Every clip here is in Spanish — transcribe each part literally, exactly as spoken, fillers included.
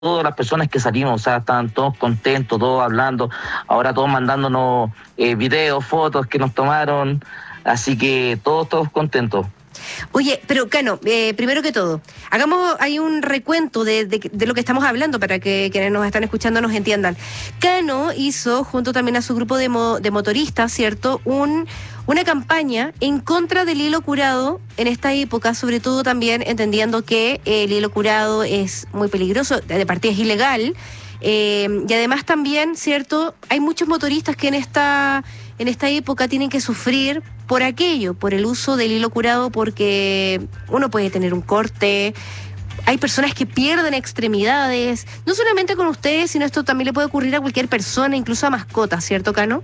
todas las personas que salimos, o sea, estaban todos contentos, todos hablando, ahora todos mandándonos eh, videos, fotos que nos tomaron, así que todos, todos contentos. Oye, pero Cano, eh, primero que todo, hagamos ahí un recuento de, de, de lo que estamos hablando para que quienes nos están escuchando nos entiendan. Cano hizo, junto también a su grupo de, mo, de motoristas, ¿cierto?, un, una campaña en contra del hilo curado en esta época, sobre todo también entendiendo que el hilo curado es muy peligroso, de partida es ilegal, eh, y además también, ¿cierto?, hay muchos motoristas que en esta... en esta época tienen que sufrir por aquello, por el uso del hilo curado, porque uno puede tener un corte, hay personas que pierden extremidades, no solamente con ustedes, sino esto también le puede ocurrir a cualquier persona, incluso a mascotas, ¿cierto, Cano?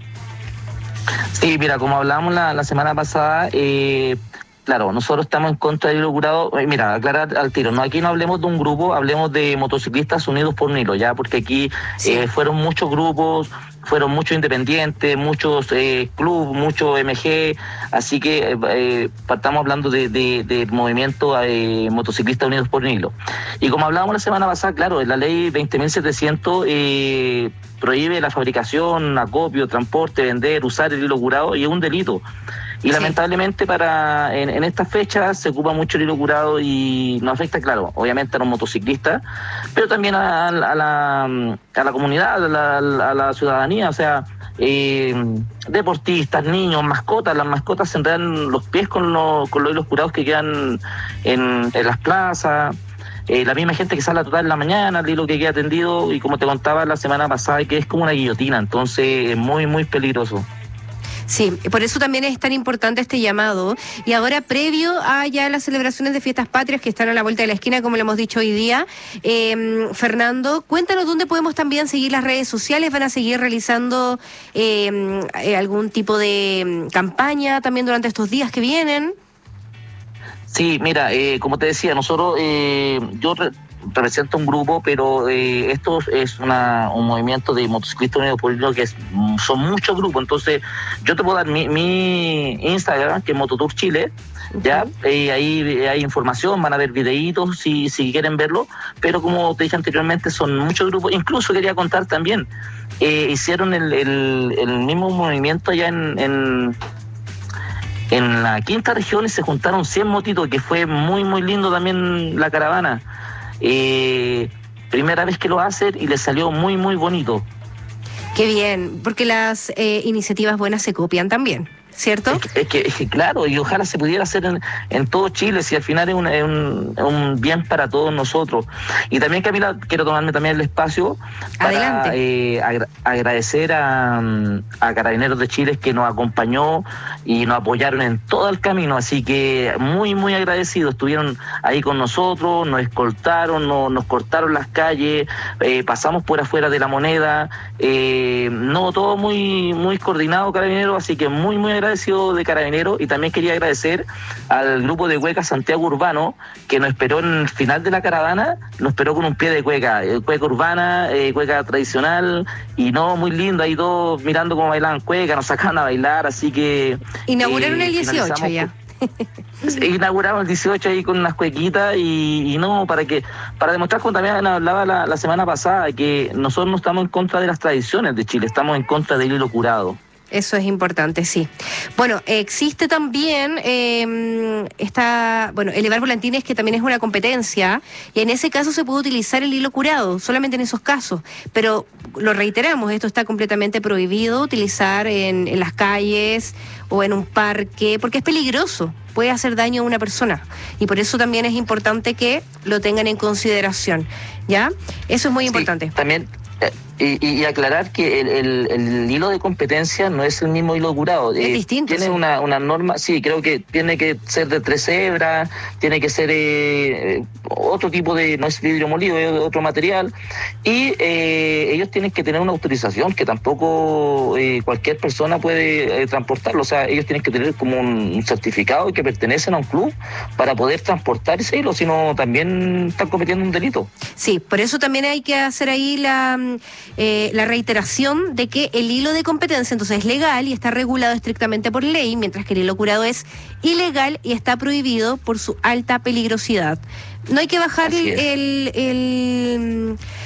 Sí, mira, como hablábamos la, la semana pasada, eh, claro, nosotros estamos en contra del hilo curado. Mira, aclarar al tiro, no, aquí no hablemos de un grupo, hablemos de motociclistas unidos por un hilo, ya, porque aquí sí. eh, fueron muchos grupos, fueron muchos independientes, muchos eh, clubes, muchos M G, así que eh, estamos hablando de, de, de movimiento eh, motociclistas unidos por un hilo. Y como hablábamos la semana pasada, claro, la ley veinte mil setecientos eh, prohíbe la fabricación, acopio, transporte, vender, usar el hilo curado, y es un delito. Y sí. lamentablemente para en, en estas fechas se ocupa mucho el hilo curado y nos afecta, claro, obviamente a los motociclistas, pero también a, a, a, la, a la comunidad, a la, a la ciudadanía, o sea, eh, deportistas, niños, mascotas. Las mascotas se enredan los pies con, lo, con los hilos curados que quedan en, en las plazas. Eh, la misma gente que sale a trotar en la mañana, el hilo que queda tendido, y como te contaba la semana pasada, que es como una guillotina, entonces es muy, muy peligroso. Sí, por eso también es tan importante este llamado. Y ahora, previo a ya las celebraciones de Fiestas Patrias que están a la vuelta de la esquina, como lo hemos dicho hoy día, eh, Fernando, cuéntanos dónde podemos también seguir las redes sociales. ¿Van a seguir realizando eh, algún tipo de campaña también durante estos días que vienen? Sí, mira, eh, como te decía, nosotros, eh, yo... Re representa un grupo, pero eh, esto es una, un movimiento de motociclistas unidos por el hilo que es, son muchos grupos. Entonces yo te puedo dar mi, mi Instagram, que es Mototour Chile, ya eh, ahí hay información, van a ver videitos si, si quieren verlo, pero como te dije anteriormente, son muchos grupos. Incluso quería contar también, eh, hicieron el, el, el mismo movimiento allá en, en en la quinta región, y se juntaron cien motitos, que fue muy muy lindo también la caravana. Eh, primera vez que lo hacen y les salió muy muy bonito. Qué bien, porque las eh, iniciativas buenas se copian también, ¿cierto? Es que, es que, es que claro, y ojalá se pudiera hacer en, en todo Chile, si al final es un, es, un, es un bien para todos nosotros. Y también, Camila, quiero tomarme también el espacio para eh, agra agradecer a, a Carabineros de Chile, que nos acompañó y nos apoyaron en todo el camino, así que muy muy agradecidos, estuvieron ahí con nosotros, nos escoltaron, no, nos cortaron las calles, eh, pasamos por afuera de La Moneda, eh, no, todo muy muy coordinado, Carabineros, así que muy muy agradecido de Carabineros. Y también quería agradecer al grupo de cueca Santiago Urbano, que nos esperó en el final de la caravana, nos esperó con un pie de cueca, eh, cueca urbana, eh, cueca tradicional, y no, muy lindo, ahí todos mirando cómo bailaban cueca, nos sacaban a bailar, así que... Inauguraron eh, el dieciocho ya. Inauguramos el dieciocho ahí con unas cuequitas y, y no, para que para demostrar, como también hablaba la, la semana pasada, que nosotros no estamos en contra de las tradiciones de Chile, estamos en contra del hilo curado. Eso es importante, sí. Bueno, existe también eh, esta, bueno, elevar volantines, que también es una competencia, y en ese caso se puede utilizar el hilo curado, solamente en esos casos, pero lo reiteramos, esto está completamente prohibido utilizar en, en las calles o en un parque, porque es peligroso, puede hacer daño a una persona, y por eso también es importante que lo tengan en consideración, ¿ya? Eso es muy importante. Sí, también... Eh, y, y aclarar que el, el, el hilo de competencia no es el mismo hilo curado. Es eh, distinto. Tiene sí. una, una norma, sí, creo que tiene que ser de tres hebras, tiene que ser eh, otro tipo de, no es vidrio molido, es otro material, y eh, ellos tienen que tener una autorización que tampoco eh, cualquier persona puede eh, transportarlo. O sea, ellos tienen que tener como un certificado que pertenecen a un club para poder transportar ese hilo, sino también están cometiendo un delito. Sí, por eso también hay que hacer ahí la... Eh, la reiteración de que el hilo de competencia entonces es legal y está regulado estrictamente por ley, mientras que el hilo curado es ilegal y está prohibido por su alta peligrosidad. No hay que bajar el, el, el,